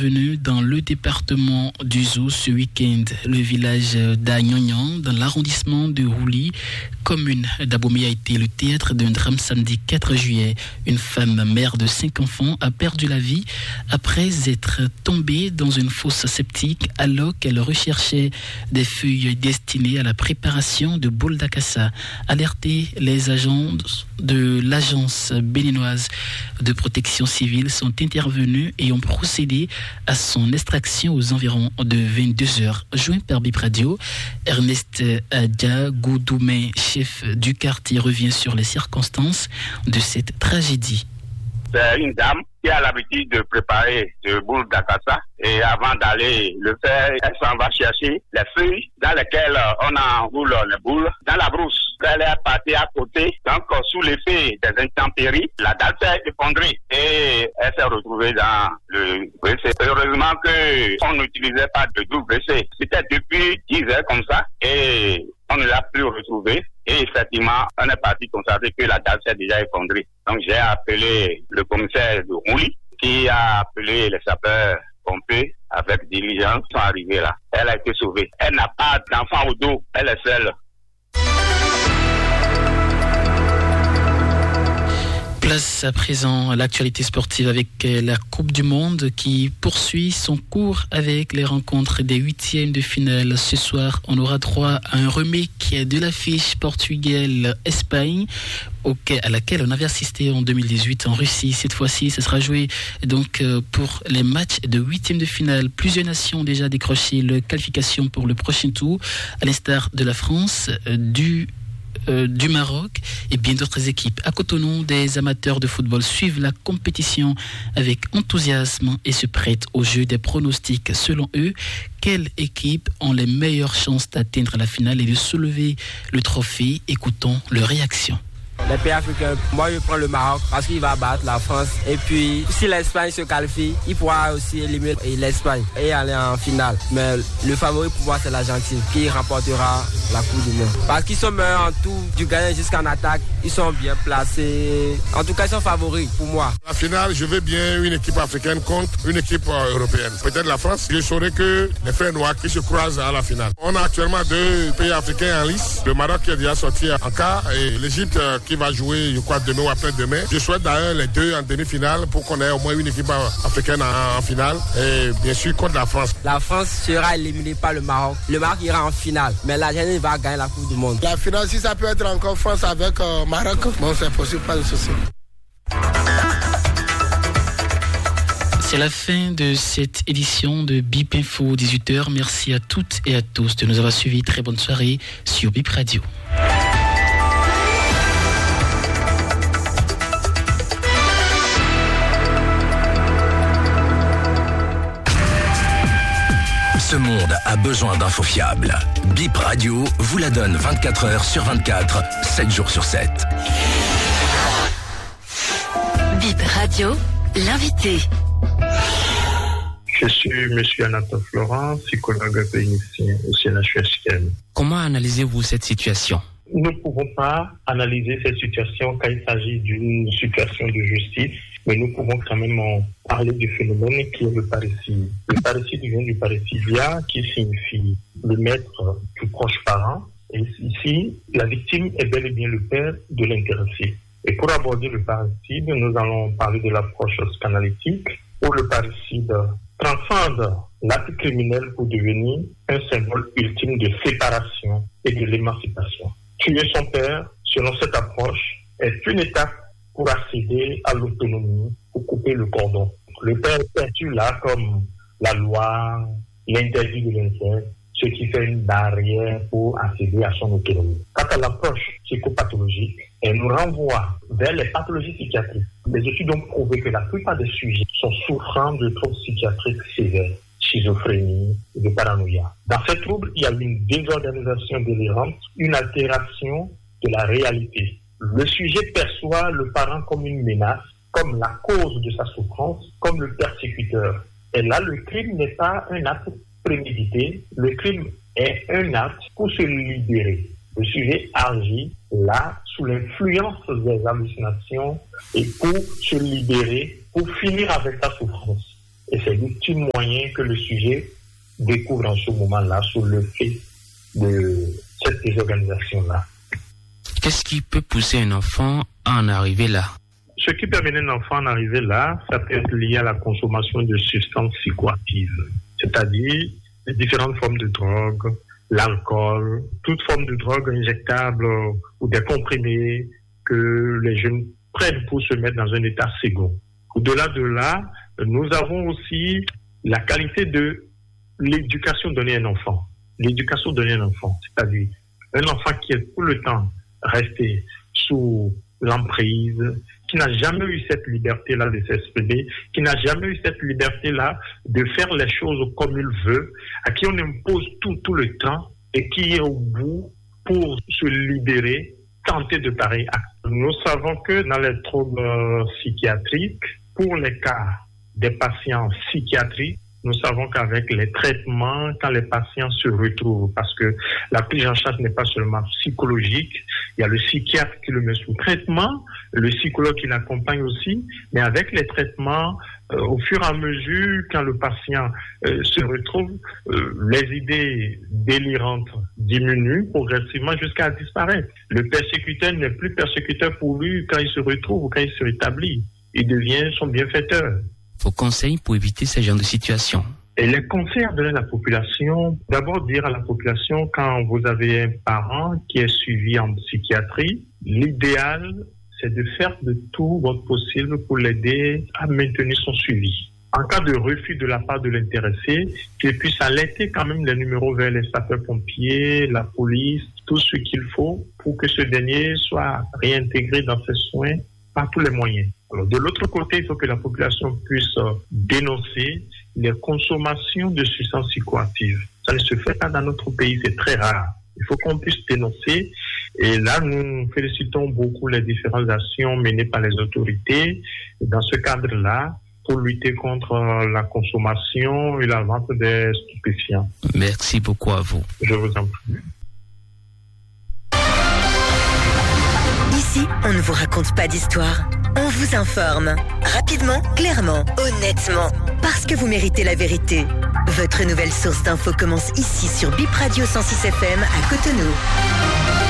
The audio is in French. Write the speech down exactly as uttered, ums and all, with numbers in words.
intervenu dans le département du Zou ce week-end. Le village d'Agnognan, dans l'arrondissement de Rouly, commune d'Abomey, a été le théâtre d'un drame samedi quatre juillet. Une femme, mère de cinq enfants, a perdu la vie après être tombée dans une fosse septique alors qu'elle recherchait des feuilles destinées à la préparation de boules d'acassa. Alertés, les agents de l'agence béninoise de protection civile sont intervenus et ont procédé à son extraction aux environs de vingt-deux heures. Joint par Bip Radio, Ernest Adia Goudoumé, chef du quartier, revient sur les circonstances de cette tragédie. C'est une dame qui a l'habitude de préparer des boules d'acassa et avant d'aller le faire, elle s'en va chercher les feuilles dans lesquelles on enroule les boules dans la brousse. Elle est partie à côté, donc sous l'effet des intempéries, la dalle s'est effondrée et elle s'est retrouvée dans le W C. Heureusement qu'on n'utilisait pas de W C. C'était depuis dix heures comme ça et on ne l'a plus retrouvée. Et effectivement, on est parti constater que la dalle s'est déjà effondrée. Donc j'ai appelé le commissaire de Rouly qui a appelé les sapeurs-pompiers avec diligence. Ils sont arrivés là. Elle a été sauvée. Elle n'a pas d'enfant au dos. Elle est seule. Place à présent à l'actualité sportive avec la Coupe du Monde qui poursuit son cours avec les rencontres des huitièmes de finale. Ce soir, on aura droit à un remake de l'affiche Portugal-Espagne à laquelle on avait assisté en deux mille dix-huit en Russie. Cette fois-ci, ce sera joué donc pour les matchs de huitièmes de finale. Plusieurs nations ont déjà décroché la qualification pour le prochain tour, à l'instar de la France, du Euh, du Maroc et bien d'autres équipes. À Cotonou, des amateurs de football suivent la compétition avec enthousiasme et se prêtent au jeu des pronostics. Selon eux, quelles équipes ont les meilleures chances d'atteindre la finale et de soulever le trophée? Écoutons leurs réactions. Les pays africains, moi je prends le Maroc parce qu'il va battre la France. Et puis si l'Espagne se qualifie, il pourra aussi éliminer l'Espagne et aller en finale. Mais le favori pour moi c'est l'Argentine qui remportera la Coupe du Monde. Parce qu'ils sont meilleurs en tout, du gardien jusqu'en attaque, ils sont bien placés. En tout cas ils sont favoris pour moi. La finale, je veux bien une équipe africaine contre une équipe européenne. Peut-être la France, je saurais que les frères noirs qui se croisent à la finale. On a actuellement deux pays africains en lice. Le Maroc qui est déjà sorti en quart et l'Égypte qui va jouer, je crois, demain ou après-demain. Je souhaite d'ailleurs les deux en demi-finale pour qu'on ait au moins une équipe africaine en, en finale et bien sûr contre la France. La France sera éliminée par le Maroc. Le Maroc ira en finale, mais l'Argentine va gagner la Coupe du Monde. La finale, si ça peut être encore France avec euh, Maroc, bon c'est possible, pas de souci. C'est la fin de cette édition de Bip Info dix-huit heures. Merci à toutes et à tous de nous avoir suivis. Très bonne soirée sur Bip Radio. Ce monde a besoin d'infos fiables. Bip Radio vous la donne vingt-quatre heures sur vingt-quatre, sept jours sur sept. Bip Radio, l'invité. Je suis M. Anatole Florent, psychologue clinicien au C N H U S K M. Comment analysez-vous cette situation? Nous ne pouvons pas analyser cette situation quand il s'agit d'une situation de justice, mais nous pouvons quand même parler du phénomène qui est le parricide. Le parricide vient du parricidia, qui signifie le maître du proche parent. Et ici, la victime est bel et bien le père de l'intéressé. Et pour aborder le parricide, nous allons parler de l'approche psychanalytique, où le parricide transcende l'acte criminel pour devenir un symbole ultime de séparation et de l'émancipation. Tuer son père, selon cette approche, est une étape pour accéder à l'autonomie, pour couper le cordon. Le père est perçu là comme la loi, l'interdit de l'inceste, ce qui fait une barrière pour accéder à son autonomie. Quant à l'approche psychopathologique, elle nous renvoie vers les pathologies psychiatriques. Les études ont prouvé que la plupart des sujets sont souffrant de troubles psychiatriques sévères, schizophrénie et de paranoïa. Dans ces troubles, il y a une désorganisation délirante, une altération de la réalité. Le sujet perçoit le parent comme une menace, comme la cause de sa souffrance, comme le persécuteur. Et là, le crime n'est pas un acte prémédité, le crime est un acte pour se libérer. Le sujet agit là sous l'influence des hallucinations et pour se libérer, pour finir avec sa souffrance. Et c'est l'ultime moyen que le sujet découvre en ce moment-là sous le fait de cette désorganisation-là. Qu'est-ce qui peut pousser un enfant à en arriver là? Ce qui peut amener un enfant à en arriver là, ça peut être lié à la consommation de substances psychoactives, c'est-à-dire les différentes formes de drogue, l'alcool, toute forme de drogue injectable ou des comprimés que les jeunes prennent pour se mettre dans un état second. Au-delà de là, nous avons aussi la qualité de l'éducation donnée à un enfant. L'éducation donnée à un enfant, c'est-à-dire un enfant qui est tout le temps resté sous l'emprise, qui n'a jamais eu cette liberté-là de s'exprimer, qui n'a jamais eu cette liberté-là de faire les choses comme il veut, à qui on impose tout, tout le temps, et qui est au bout pour se libérer, tenter de pareils actes. Nous savons que dans les troubles euh, psychiatriques, pour les cas des patients psychiatriques, nous savons qu'avec les traitements, quand les patients se retrouvent, parce que la prise en charge n'est pas seulement psychologique, il y a le psychiatre qui le met sous traitement, le psychologue qui l'accompagne aussi, mais avec les traitements, euh, au fur et à mesure, quand le patient euh, se retrouve, euh, les idées délirantes diminuent progressivement jusqu'à disparaître. Le persécuteur n'est plus persécuteur pour lui quand il se retrouve ou quand il se rétablit. Il devient son bienfaiteur. Vos conseils pour éviter ce genre de situation? Et les conseils à donner à la population, d'abord dire à la population, quand vous avez un parent qui est suivi en psychiatrie, l'idéal, c'est de faire de tout votre possible pour l'aider à maintenir son suivi. En cas de refus de la part de l'intéressé, qu'il puisse alerter quand même les numéros vers les sapeurs-pompiers, la police, tout ce qu'il faut pour que ce dernier soit réintégré dans ses soins par tous les moyens. Alors, de l'autre côté, il faut que la population puisse euh, dénoncer les consommations de substances psychoactives. Ça ne se fait pas dans notre pays, c'est très rare. Il faut qu'on puisse dénoncer. Et là, nous félicitons beaucoup les différentes actions menées par les autorités dans ce cadre-là pour lutter contre euh, la consommation et la vente des stupéfiants. Merci beaucoup à vous. Je vous en prie. Ici, on ne vous raconte pas d'histoire. On vous informe. Rapidement, clairement, honnêtement. Parce que vous méritez la vérité. Votre nouvelle source d'infos commence ici sur Bip Radio cent six F M à Cotonou.